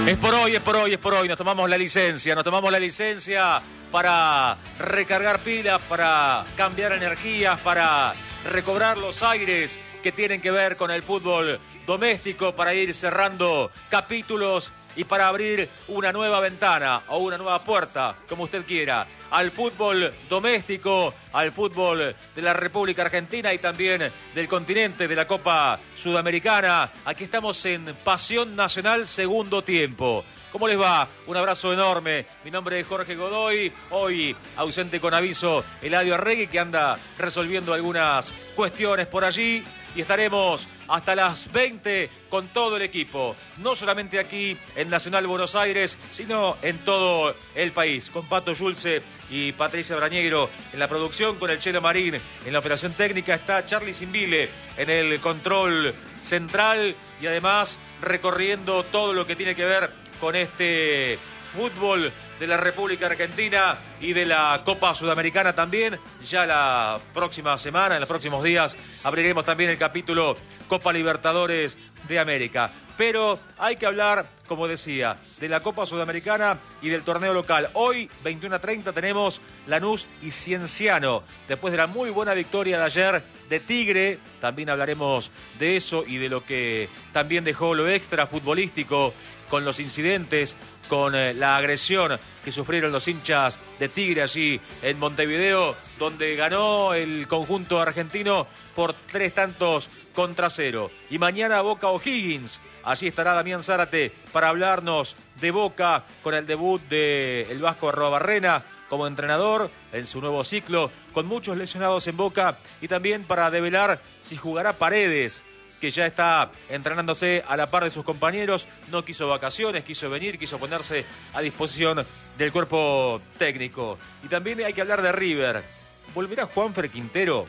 Es por hoy. Nos tomamos la licencia para recargar pilas, para cambiar energías, para recobrar los aires que tienen que ver con el fútbol doméstico, para ir cerrando capítulos y para abrir una nueva ventana o una nueva puerta, como usted quiera, al fútbol doméstico, al fútbol de la República Argentina y también del continente, de la Copa Sudamericana. Aquí estamos en Pasión Nacional, segundo tiempo. ¿Cómo les va? Un abrazo enorme. Mi nombre es Jorge Godoy. Hoy ausente con aviso Eladio Arregui, que anda resolviendo algunas cuestiones por allí. Y estaremos hasta las 20 con todo el equipo. No solamente aquí en Nacional Buenos Aires, sino en todo el país. Con Pato Yulce y Patricia Brañegro en la producción, con el Chelo Marín en la operación técnica. Está Charly Simbile en el control central y además recorriendo todo lo que tiene que ver con este fútbol de la República Argentina y de la Copa Sudamericana también. Ya la próxima semana, en los próximos días, abriremos también el capítulo Copa Libertadores de América. Pero hay que hablar, como decía, de la Copa Sudamericana y del torneo local. Hoy, 21:30, tenemos Lanús y Cienciano. Después de la muy buena victoria de ayer de Tigre, también hablaremos de eso y de lo que también dejó lo extra futbolístico con los incidentes, con la agresión que sufrieron los hinchas de Tigre allí en Montevideo, donde ganó el conjunto argentino por 3-0. Y mañana Boca O'Higgins. Allí estará Damián Zárate para hablarnos de Boca con el debut del Vasco Arrobarrena como entrenador en su nuevo ciclo, con muchos lesionados en Boca, y también para develar si jugará Paredes, que ya está entrenándose a la par de sus compañeros. No quiso vacaciones, quiso venir, quiso ponerse a disposición del cuerpo técnico. Y también hay que hablar de River. ¿Volverá Juanfer Quintero?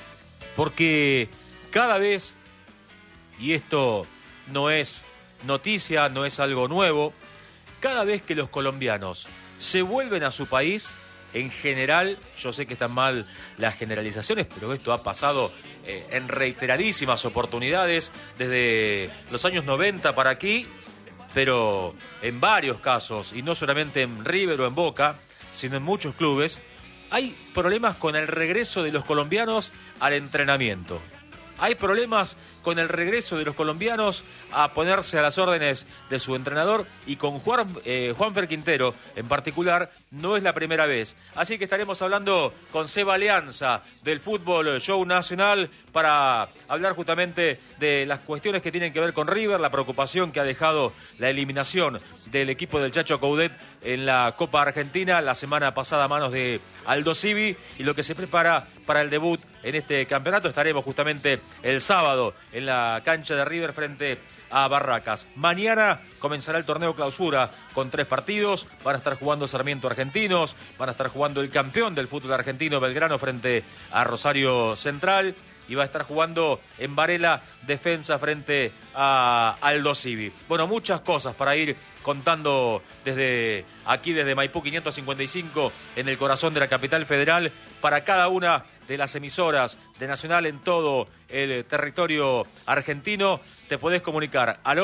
Porque cada vez, y esto no es noticia, no es algo nuevo, cada vez que los colombianos se vuelven a su país, en general, yo sé que están mal las generalizaciones, pero esto ha pasado en reiteradísimas oportunidades desde los años 90 para aquí, pero en varios casos, y no solamente en River o en Boca, sino en muchos clubes, hay problemas con el regreso de los colombianos al entrenamiento. Hay problemas con el regreso de los colombianos a ponerse a las órdenes de su entrenador, y con Juanfer Quintero en particular no es la primera vez. Así que estaremos hablando con Seba Alianza del Fútbol Show Nacional para hablar justamente de las cuestiones que tienen que ver con River, la preocupación que ha dejado la eliminación del equipo del Chacho Coudet en la Copa Argentina la semana pasada a manos de Aldo Civi, y lo que se prepara para el debut en este campeonato. Estaremos justamente el sábado en la cancha de River frente a Barracas. Mañana comenzará el torneo clausura con 3 partidos. Van a estar jugando Sarmiento Argentinos, van a estar jugando el campeón del fútbol argentino Belgrano frente a Rosario Central, y va a estar jugando en Varela Defensa frente a Aldo Civi. Bueno, muchas cosas para ir contando desde aquí, desde Maipú 555, en el corazón de la capital federal, para cada una de las emisoras de Nacional en todo el territorio argentino. Te podés comunicar al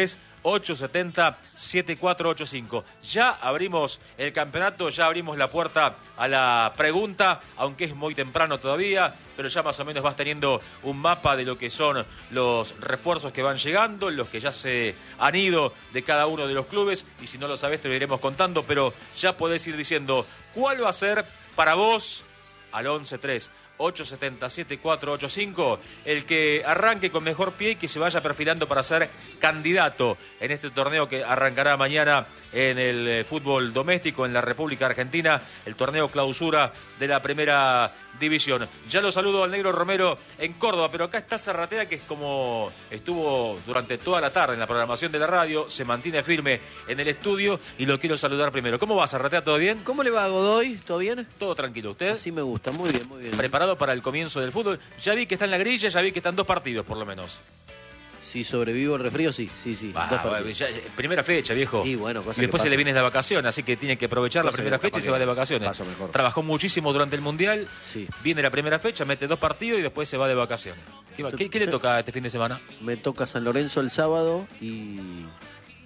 11-3-870-7485. Ya abrimos el campeonato, ya abrimos la puerta a la pregunta, aunque es muy temprano todavía, pero ya más o menos vas teniendo un mapa de lo que son los refuerzos que van llegando, los que ya se han ido de cada uno de los clubes, y si no lo sabés te lo iremos contando, pero ya podés ir diciendo cuál va a ser para vos, al 11-3-870-7485, el que arranque con mejor pie y que se vaya perfilando para ser candidato en este torneo que arrancará mañana en el fútbol doméstico en la República Argentina, el torneo clausura de la primera división. Ya lo saludo al Negro Romero en Córdoba, pero acá está Zarratea, que es como estuvo durante toda la tarde en la programación de la radio, se mantiene firme en el estudio y lo quiero saludar primero. ¿Cómo va, Zarratea? ¿Todo bien? ¿Cómo le va, Godoy? ¿Todo bien? Todo tranquilo. ¿Usted? Así me gusta, muy bien, muy bien. ¿Preparado para el comienzo del fútbol? Ya vi que está en la grilla, ya vi que están 2 partidos por lo menos. Si sobrevivo el resfrío, sí. Primera fecha, viejo. Y bueno, y después se le viene la vacación, así que tiene que aprovechar la primera fecha y se va de vacaciones. Trabajó muchísimo durante el Mundial, sí. Viene la primera fecha, mete 2 partidos y después se va de vacaciones. ¿Qué le toca este fin de semana? Me toca San Lorenzo el sábado y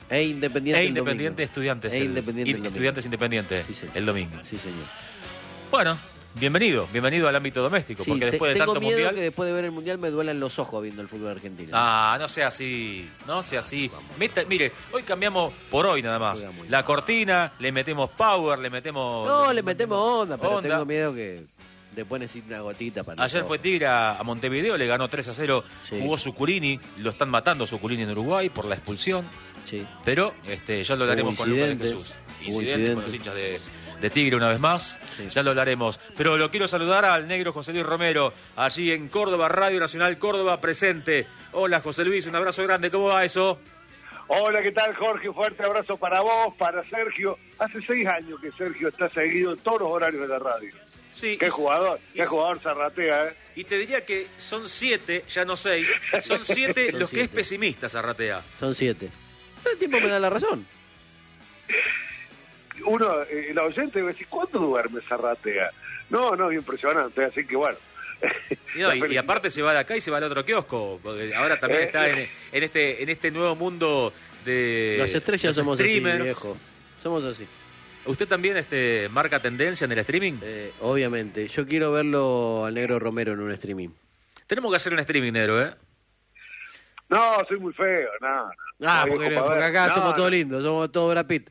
E Independiente el Independiente domingo. Estudiantes. Independiente Estudiantes Independiente Sí, señor. el domingo. Sí, señor. Bueno, bienvenido al ámbito doméstico, Sí, porque después de tengo tanto miedo mundial... que después de ver el Mundial me duelan los ojos viendo el fútbol argentino. No sea así, mire, hoy cambiamos por hoy nada más. Juega muy La mal. cortina, le metemos power, le metemos... No, le metemos onda, pero tengo miedo que después necesite una gotita para Ayer los fue ojos. Tigre a Montevideo, le ganó 3-0, Sí. jugó Zuculini, lo están matando Zuculini en Uruguay por la expulsión, Sí. pero ya lo hablaremos Hubo con Lucas de incidentes. Jesús. Hubo Incidente con los hinchas de Tigre una vez más, Sí. ya lo hablaremos. Pero lo quiero saludar al negro José Luis Romero, allí en Córdoba, Radio Nacional Córdoba presente. Hola José Luis, un abrazo grande, ¿cómo va eso? Hola, ¿qué tal, Jorge? Fuerte abrazo para vos, para Sergio. Hace 6 años que Sergio está seguido en todos los horarios de la radio. Sí, Qué jugador Zarratea, ¿eh? Y te diría que son 7, ya no 6, son 7 Son los que es 7. pesimista Zarratea. Son 7. Pero el tiempo me da la razón. Uno, el oyente va a decir, ¿cuánto duerme Zarratea? No, impresionante, así que bueno. Y aparte se va de acá y se va al otro kiosco, porque ahora también está en este nuevo mundo de Las estrellas los somos así, streamers. viejo. Somos así. ¿Usted también marca tendencia en el streaming? Obviamente. Yo quiero verlo al negro Romero en un streaming. Tenemos que hacer un streaming, negro, ¿eh? No, soy muy feo, no. Porque acá somos todos lindos, somos todos Brad Pitt.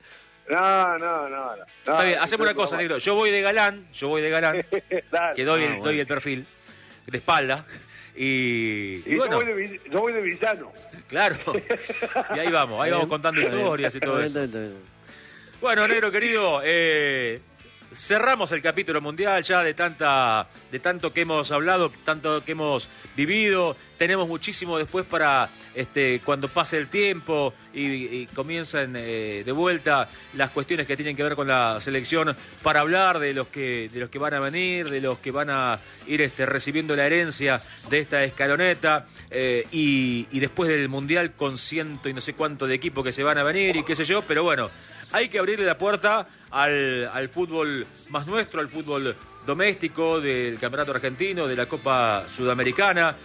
No. Está bien, hacemos una cosa, negro. Yo voy de galán, Dale. que doy bueno. el perfil de espalda. Y bueno, yo voy de villano. claro. Y ahí vamos contando historias y todo eso. Bueno, negro querido, cerramos el capítulo mundial ya de tanto que hemos hablado, tanto que hemos vivido. Tenemos muchísimo después para cuando pase el tiempo y comiencen de vuelta las cuestiones que tienen que ver con la selección, para hablar de los que van a venir, de los que van a ir recibiendo la herencia de esta escaloneta, y después del mundial con ciento y no sé cuánto de equipos que se van a venir y qué sé yo, pero bueno, hay que abrirle la puerta al fútbol más nuestro, al fútbol doméstico, del Campeonato Argentino, de la Copa Sudamericana.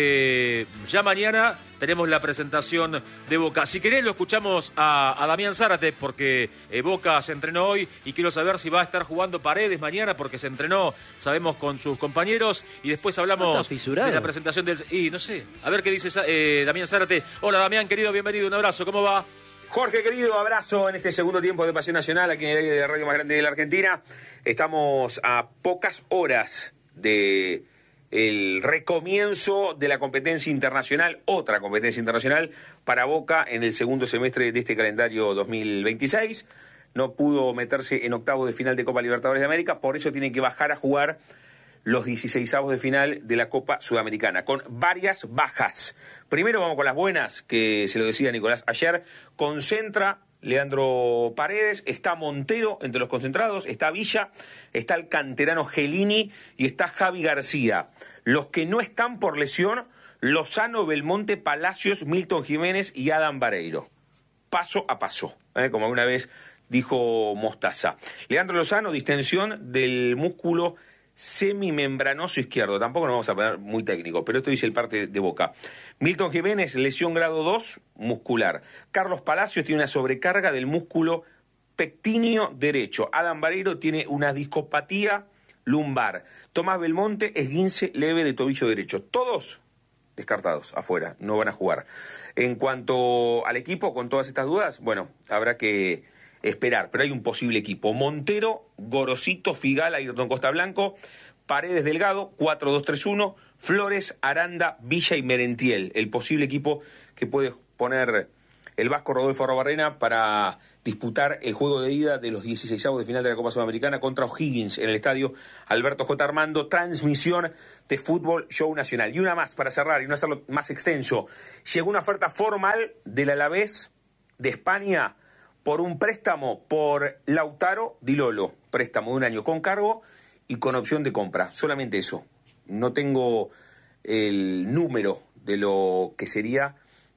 Ya mañana tenemos la presentación de Boca. Si querés lo escuchamos a Damián Zárate, porque Boca se entrenó hoy y quiero saber si va a estar jugando Paredes mañana, porque se entrenó, sabemos, con sus compañeros, y después hablamos de la presentación del... Y no sé, a ver qué dice Damián Zárate. Hola Damián, querido, bienvenido, un abrazo, ¿cómo va? Jorge, querido, abrazo en este segundo tiempo de Pasión Nacional, aquí en el aire de la radio más grande de la Argentina. Estamos a pocas horas de el recomienzo de la competencia internacional, otra competencia internacional para Boca en el segundo semestre de este calendario 2026. No pudo meterse en octavos de final de Copa Libertadores de América, por eso tiene que bajar a jugar los 16avos de final de la Copa Sudamericana, con varias bajas. Primero vamos con las buenas, que se lo decía Nicolás ayer. Concentra Leandro Paredes, está Montero entre los concentrados, está Villa, está el canterano Gelini y está Javi García. Los que no están por lesión, Lozano, Belmonte, Palacios, Milton Jiménez y Adam Vareiro. Paso a paso, como alguna vez dijo Mostaza. Leandro Lozano, distensión del músculo semimembranoso izquierdo. Tampoco nos vamos a poner muy técnico, pero esto dice el parte de Boca. Milton Jiménez, lesión grado 2, muscular. Carlos Palacios tiene una sobrecarga del músculo pectíneo derecho. Adam Vareiro tiene una discopatía lumbar. Tomás Belmonte, esguince leve de tobillo derecho. Todos descartados, afuera, no van a jugar. En cuanto al equipo, con todas estas dudas, bueno, habrá que esperar, pero hay un posible equipo: Montero, Gorosito, Figal, Ayrton Costa Blanco, Paredes, Delgado, 4-2-3-1, Flores, Aranda, Villa y Merentiel, el posible equipo que puede poner el vasco Rodolfo Arrobarrena para disputar el juego de ida de los 16avos de final de la Copa Sudamericana contra O'Higgins en el estadio Alberto J. Armando. Transmisión de Fútbol Show Nacional. Y una más para cerrar y no hacerlo más extenso: llegó una oferta formal del Alavés de España por un préstamo por Lautaro Di Lolo, préstamo de 1 año con cargo y con opción de compra. Solamente eso. No tengo el número de lo que sería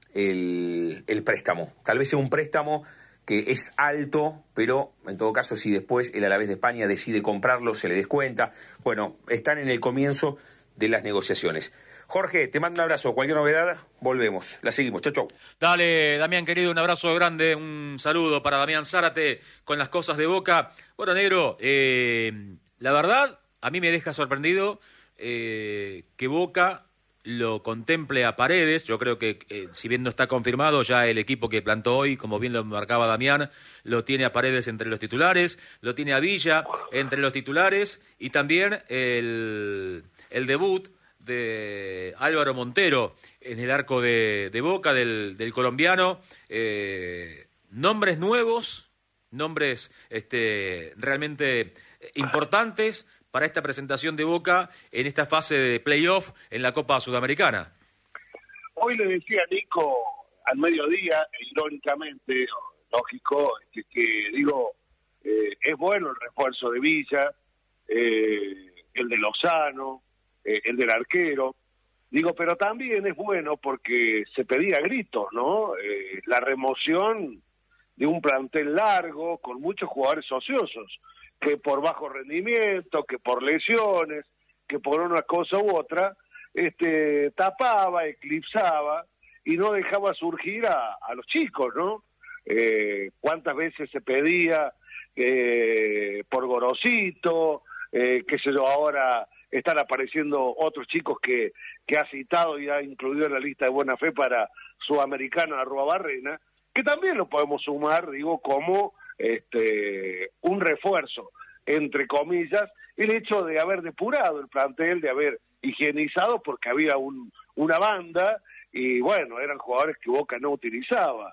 el préstamo. Tal vez sea un préstamo que es alto, pero en todo caso, si después el Alavés de España decide comprarlo, se le descuenta. Bueno, están en el comienzo de las negociaciones. Jorge, te mando un abrazo. Cualquier novedad, volvemos. La seguimos. Chau, chau. Dale, Damián, querido, un abrazo grande, un saludo para Damián Zárate con las cosas de Boca. Bueno, negro, la verdad, a mí me deja sorprendido que Boca lo contemple a Paredes. Yo creo que, si bien no está confirmado, ya el equipo que plantó hoy, como bien lo marcaba Damián, lo tiene a Paredes entre los titulares, lo tiene a Villa entre los titulares, y también el debut de Álvaro Montero en el arco de Boca, del colombiano. Nombres nuevos, nombres realmente importantes para esta presentación de Boca en esta fase de playoff en la Copa Sudamericana. Hoy le decía a Nico al mediodía, irónicamente, lógico, que digo, es bueno el refuerzo de Villa, el de Lozano, el del arquero, digo, pero también es bueno porque se pedía a gritos, ¿no? La remoción de un plantel largo con muchos jugadores ociosos, que por bajo rendimiento, que por lesiones, que por una cosa u otra, tapaba, eclipsaba y no dejaba surgir a los chicos, ¿no? ¿Cuántas veces se pedía por Gorosito, qué sé yo, ahora están apareciendo otros chicos que ha citado y ha incluido en la lista de buena fe para Sudamericana Arruabarrena, que también lo podemos sumar, digo, como un refuerzo, entre comillas, el hecho de haber depurado el plantel, de haber higienizado, porque había una banda, y bueno, eran jugadores que Boca no utilizaba.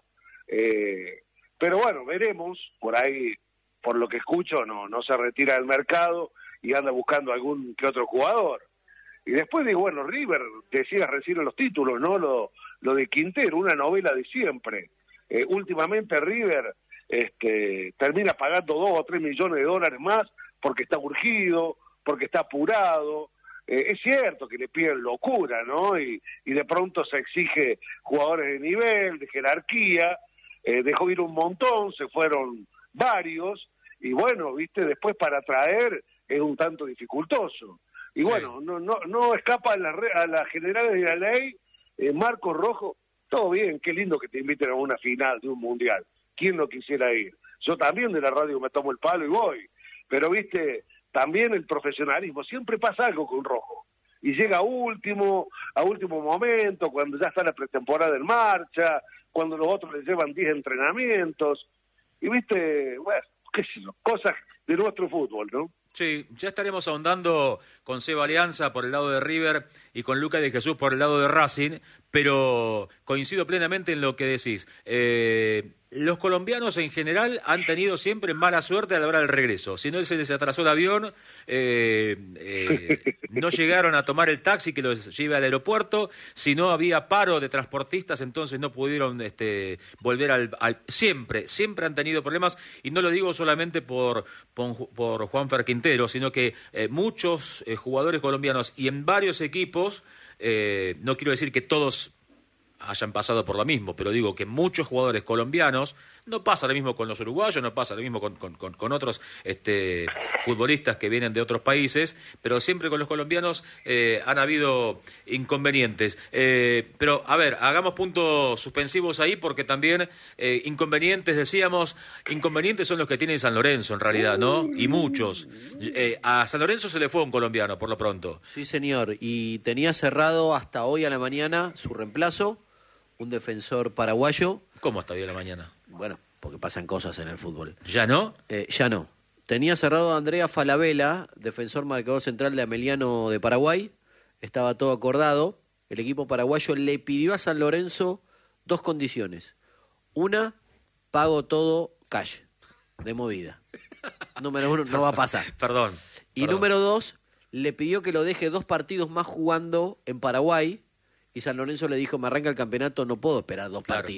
Pero bueno, veremos, por ahí, por lo que escucho, no se retira del mercado y anda buscando algún que otro jugador. Y después digo, bueno, River, decías recién en los títulos, ¿no? Lo de Quintero, una novela de siempre. Últimamente River termina pagando 2 o 3 millones de dólares más porque está urgido, porque está apurado. Es cierto que le piden locura, ¿no? Y de pronto se exige jugadores de nivel, de jerarquía, dejó ir un montón, se fueron varios, y bueno, viste, después para traer es un tanto dificultoso. Y bueno, no escapa a las generales de la ley. Marcos Rojo, todo bien, qué lindo que te inviten a una final de un mundial. ¿Quién no quisiera ir? Yo también de la radio me tomo el palo y voy. Pero, viste, también el profesionalismo, siempre pasa algo con Rojo. Y llega a último momento, cuando ya está la pretemporada en marcha, cuando los otros le llevan 10 entrenamientos. Y, viste, bueno, qué sé yo, cosas de nuestro fútbol, ¿no? Sí, ya estaremos ahondando con Seba Alianza por el lado de River y con Lucas de Jesús por el lado de Racing, pero coincido plenamente en lo que decís. Los colombianos en general han tenido siempre mala suerte a la hora del regreso. Si no se les atrasó el avión, no llegaron a tomar el taxi que los lleve al aeropuerto. Si no había paro de transportistas, entonces no pudieron volver siempre han tenido problemas, y no lo digo solamente por Juanfer Quintero, sino que muchos jugadores colombianos y en varios equipos, no quiero decir que todos hayan pasado por lo mismo, pero digo que muchos jugadores colombianos, no pasa lo mismo con los uruguayos, no pasa lo mismo con otros futbolistas que vienen de otros países, pero siempre con los colombianos han habido inconvenientes. Pero, a ver, hagamos puntos suspensivos ahí, porque también inconvenientes son los que tiene San Lorenzo en realidad, ¿no? Y muchos. A San Lorenzo se le fue un colombiano, por lo pronto. Sí, señor, y tenía cerrado hasta hoy a la mañana su reemplazo, un defensor paraguayo. ¿Cómo hasta hoy a la mañana? Bueno, porque pasan cosas en el fútbol. ¿Ya no? Ya no. Tenía cerrado a Andrea Falabella, defensor marcador central de Ameliano de Paraguay. Estaba todo acordado. El equipo paraguayo le pidió a San Lorenzo 2 condiciones. Una, pago todo cash, de movida. Número 1, no va a pasar. Perdón. Número 2, le pidió que lo deje 2 partidos más jugando en Paraguay. Y San Lorenzo le dijo, me arranca el campeonato, no puedo esperar 2 partidos.